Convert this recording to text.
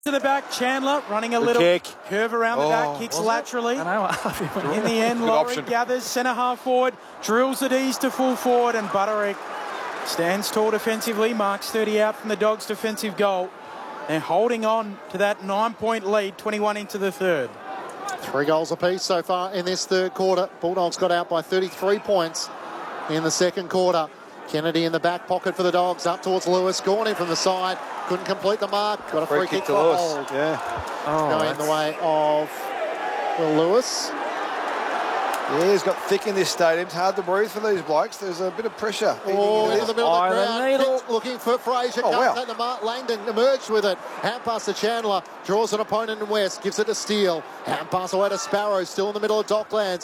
To the back, Chandler running a little curve around the back, kicks laterally. In the end, Laurie gathers centre half forward, drills at ease to full forward, and Butterick stands tall defensively, marks 30 out from the Dogs' defensive goal. They're holding on to that 9-point lead, 21 into the third. 3 goals apiece so far in this third quarter. Bulldogs got out by 33 points in the second quarter. Kennedy in the back pocket for the Dogs, up towards Lewis. Gawny from the side, couldn't complete the mark. Got a free kick to Lewis. Going in the way of Lewis. Yeah, he's got thick in this stadium. It's hard to breathe for these blokes. There's a bit of pressure. Into the middle of the ground. Looking for Fraser. Can't take the mark. Langdon emerged with it. Hand pass to Chandler. Draws an opponent in West. Gives it to Steele. Hand pass away to Sparrow. Still in the middle of Docklands.